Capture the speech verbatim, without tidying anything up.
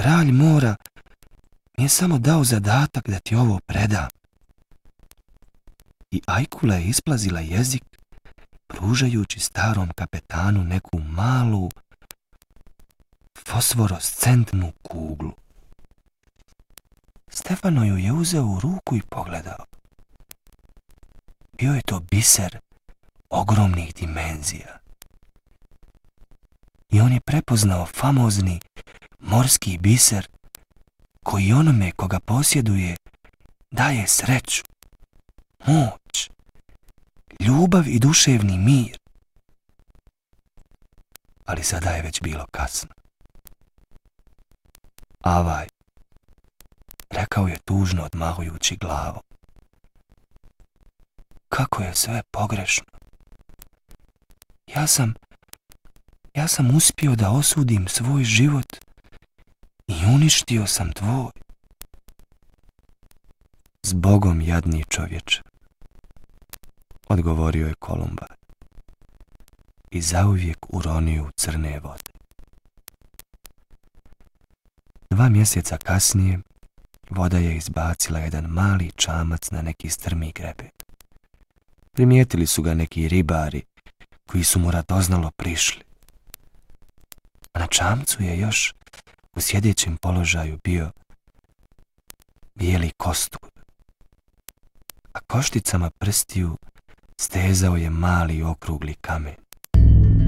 Kralj mora mi je samo dao zadatak da ti ovo predam. I Ajkula je isplazila jezik, pružajući starom kapetanu neku malu fosforoscentnu kuglu. Stefano ju je uzeo u ruku i pogledao. Bio je to biser ogromnih dimenzija. I on je prepoznao famozni morski biser koji onome koga posjeduje daje sreću, moć, ljubav i duševni mir. Ali sada je već bilo kasno. Avaj, rekao je tužno odmahujući glavom. Kako je sve pogrešno. Ja sam, ja sam uspio da osudim svoj život i uništio sam tvoj. Zbogom, jadni čovječe, odgovorio je Kolumba i zauvijek uronio u crne vode. Dva mjeseca kasnije voda je izbacila jedan mali čamac na neki strmi greben. Primijetili su ga neki ribari koji su mu radoznalo prišli. A na čamcu je još u sjedećem položaju bio bijeli kostur, a košticama prstiju stezao je mali okrugli kamen.